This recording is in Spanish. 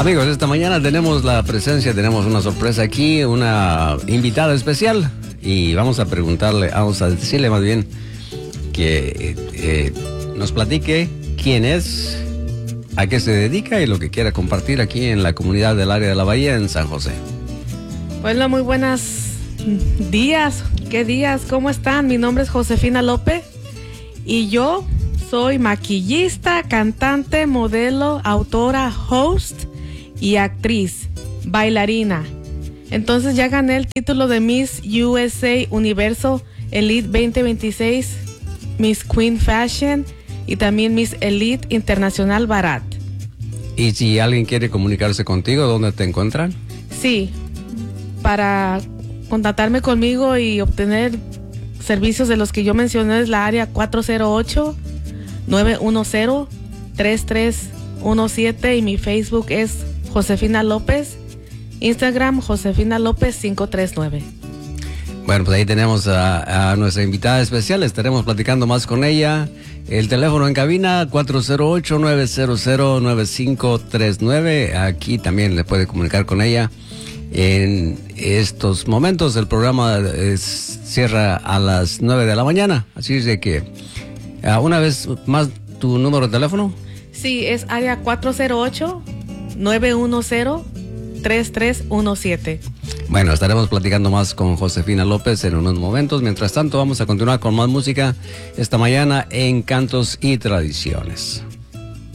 Amigos, esta mañana tenemos una sorpresa aquí, una invitada especial. Y vamos a decirle más bien que nos platique quién es, a qué se dedica y lo que quiera compartir aquí en la comunidad del área de la Bahía en San José. Hola, muy buenos días. ¿Qué días? ¿Cómo están? Mi nombre es Josefina López y yo soy maquillista, cantante, modelo, autora, host y actriz, bailarina. Entonces ya gané el título de Miss USA Universo Elite 2026, Miss Queen Fashion y también Miss Elite Internacional Barat. Y si alguien quiere comunicarse contigo, ¿dónde te encuentran? Sí, para contactarme conmigo y obtener servicios de los que yo mencioné es la área 408-910-3317 y mi Facebook es Josefina López, Instagram Josefina López 539. Bueno, pues ahí tenemos a nuestra invitada especial, estaremos platicando más con ella. El teléfono en cabina 408-900-9539, aquí también le puede comunicar con ella. En estos momentos el programa cierra a las 9 de la mañana, así es de que una vez más tu número de teléfono. Sí, es área 408-910-3317. Bueno, estaremos platicando más con Josefina López en unos momentos. Mientras tanto, vamos a continuar con más música esta mañana en Cantos y Tradiciones.